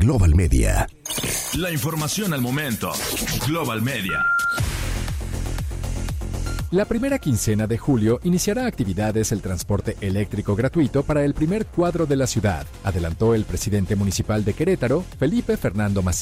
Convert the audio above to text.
Global Media. La información al momento. Global Media. La primera quincena de julio iniciará actividades el transporte eléctrico gratuito para el primer cuadro de la ciudad, adelantó el presidente municipal de Querétaro, Felipe Fernando Macías.